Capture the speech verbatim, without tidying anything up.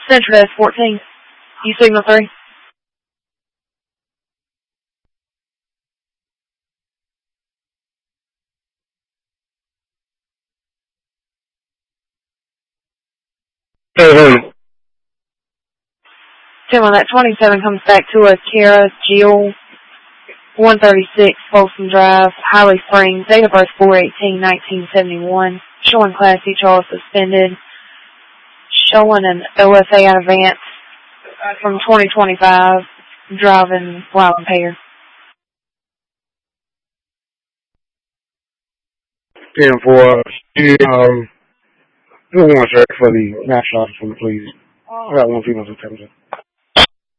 Central Desk fourteen. You signal three. Hey, hey. Tim, on that twenty-seven comes back to us, Kara Jill, one thirty-six Folsom Drive, Highly Springs, date of birth four eighteen nineteen seventy-one, showing Class C Charles suspended, showing an O S A out of Vance from twenty twenty-five, driving while impaired. ten four, um, who wants her for the national office, please? I got one female to tell me.